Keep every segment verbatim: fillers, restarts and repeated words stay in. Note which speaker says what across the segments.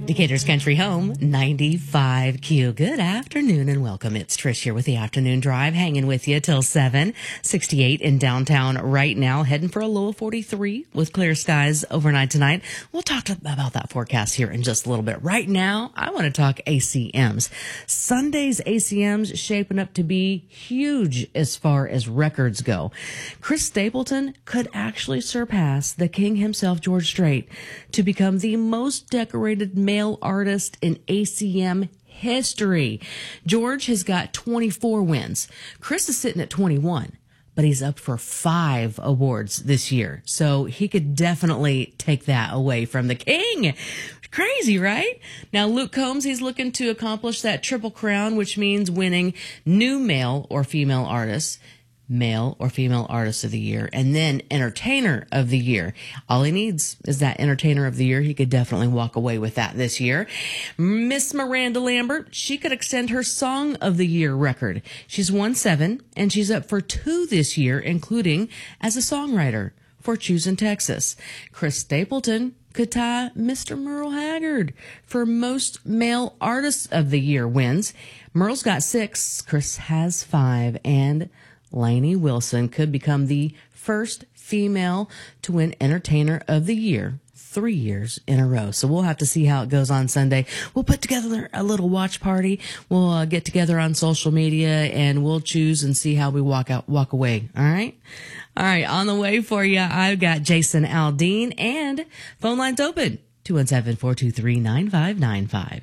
Speaker 1: Decatur's Country Home, ninety-five Q. Good afternoon and welcome. It's Trish here with the Afternoon Drive, hanging with you till seven. sixty-eight in downtown right now, heading for a low of forty-three with clear skies overnight tonight. We'll talk about that forecast here in just a little bit. Right now, I want to talk A C Ms. Sunday's A C Ms shaping up to be huge as far as records go. Chris Stapleton could actually surpass the king himself, George Strait, to become the most decorated male artist in A C M history. George has got twenty-four wins. Chris is sitting at twenty-one, but he's up for five awards this year. So he could definitely take that away from the king. Crazy, right? Now, Luke Combs, he's looking to accomplish that triple crown, which means winning new male or female artists, male or female artist of the year, and then entertainer of the year. All he needs is that entertainer of the year. He could definitely walk away with that this year. Miss Miranda Lambert, she could extend her song of the year record. She's won seven, and she's up for two this year, including as a songwriter for Choosing Texas. Chris Stapleton could tie Mister Merle Haggard for most male artists of the year wins. Merle's got six, Chris has five, and Lainey Wilson could become the first female to win Entertainer of the Year three years in a row. So we'll have to see how it goes on Sunday. We'll put together a little watch party. We'll uh, get together on social media and we'll choose and see how we walk out, walk away. All right. All right. On the way for you, I've got Jason Aldean and phone lines open two one seven, four two three, nine five nine five.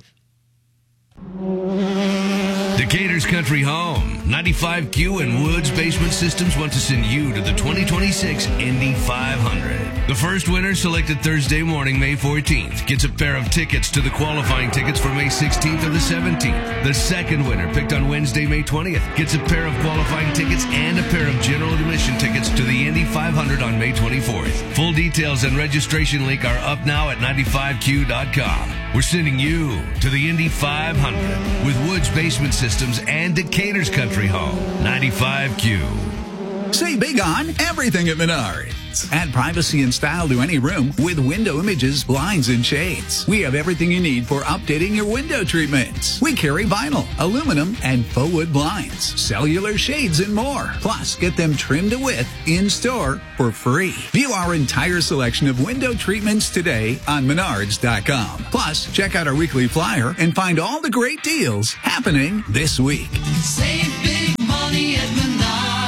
Speaker 2: Decatur's Country Home, ninety-five Q and Woods Basement Systems want to send you to the twenty twenty-six Indy five hundred. The first winner, selected Thursday morning, May fourteenth, gets a pair of tickets to the qualifying tickets for May sixteenth or the seventeenth. The second winner, picked on Wednesday, May twentieth, gets a pair of qualifying tickets and a pair of general admission tickets to the Indy five hundred on May twenty-fourth. Full details and registration link are up now at ninety-five Q dot com. We're sending you to the Indy five hundred with Woods Basement Systems and Decatur's Country Home, ninety-five Q.
Speaker 3: Say big on everything at Menards. Add privacy and style to any room with window images, blinds, and shades. We have everything you need for updating your window treatments. We carry vinyl, aluminum, and faux wood blinds, cellular shades, and more. Plus, get them trimmed to width in-store for free. View our entire selection of window treatments today on menards dot com. Plus, check out our weekly flyer and find all the great deals happening this week.
Speaker 4: Save big money at Menards.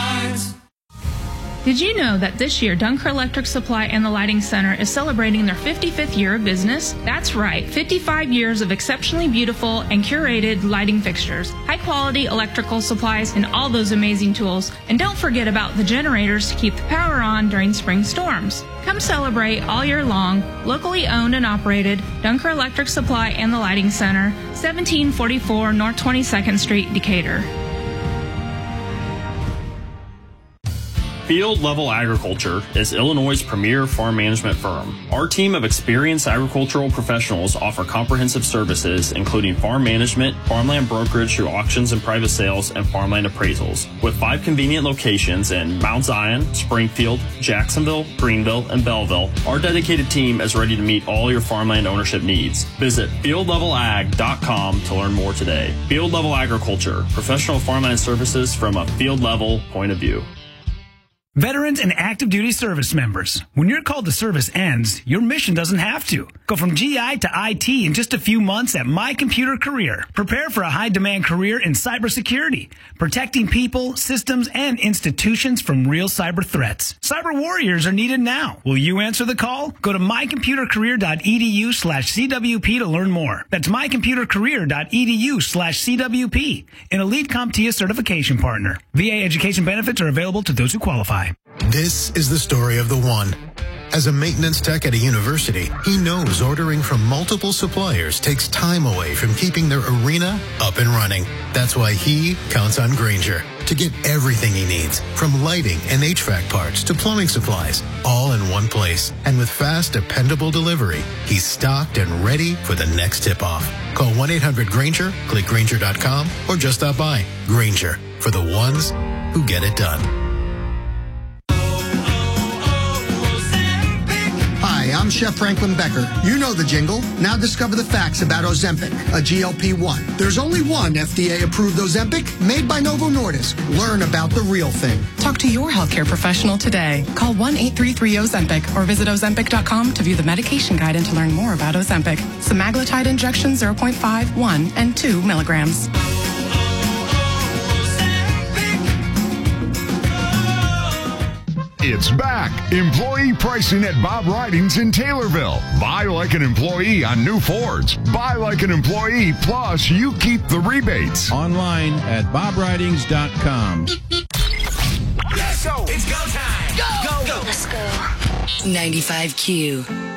Speaker 5: Did you know that this year Dunker Electric Supply and the Lighting Center is celebrating their fifty-fifth year of business? That's right, fifty-five years of exceptionally beautiful and curated lighting fixtures, high-quality electrical supplies, and all those amazing tools. And don't forget about the generators to keep the power on during spring storms. Come celebrate all year long. Locally owned and operated, Dunker Electric Supply and the Lighting Center, seventeen forty-four North twenty-second Street, Decatur.
Speaker 6: Field Level Agriculture is Illinois' premier farm management firm. Our team of experienced agricultural professionals offer comprehensive services, including farm management, farmland brokerage through auctions and private sales, and farmland appraisals. With five convenient locations in Mount Zion, Springfield, Jacksonville, Greenville, and Belleville, our dedicated team is ready to meet all your farmland ownership needs. Visit field level ag dot com to learn more today. Field Level Agriculture, professional farmland services from a field level point of view.
Speaker 7: Veterans and active duty service members, when your call to service ends, your mission doesn't have to. Go from G I to I T in just a few months at My Computer Career. Prepare for a high-demand career in cybersecurity, protecting people, systems, and institutions from real cyber threats. Cyber warriors are needed now. Will you answer the call? Go to my computer career dot e d u slash c w p to learn more. That's my computer career dot e d u slash c w p, an Elite CompTIA certification partner. V A education benefits are available to those who qualify.
Speaker 8: This is the story of the one. As a maintenance tech at a university, he knows ordering from multiple suppliers takes time away from keeping their arena up and running. That's why he counts on Grainger to get everything he needs, from lighting and H V A C parts to plumbing supplies, all in one place. And with fast, dependable delivery, he's stocked and ready for the next tip-off. Call one eight hundred Grainger, click Grainger dot com, or just stop by. Grainger, for the ones who get it done.
Speaker 9: Hi, I'm I'm Chef Franklin Becker. You know the jingle. Now discover the facts about Ozempic, a G L P one. There's only one F D A-approved Ozempic made by Novo Nordisk. Learn about the real thing.
Speaker 10: Talk to your healthcare professional today. Call one eight three three Ozempic or visit ozempic dot com to view the medication guide and to learn more about Ozempic. Semaglutide injection zero point five, one, and two milligrams.
Speaker 11: It's back. Employee pricing at Bob Ridings in Taylorville. Buy like an employee on new Fords. Buy like an employee, plus you keep the rebates.
Speaker 12: Online at bob ridings dot com.
Speaker 4: Let's go. It's go time. Go. Go. Go.
Speaker 13: Let's go. ninety-five Q.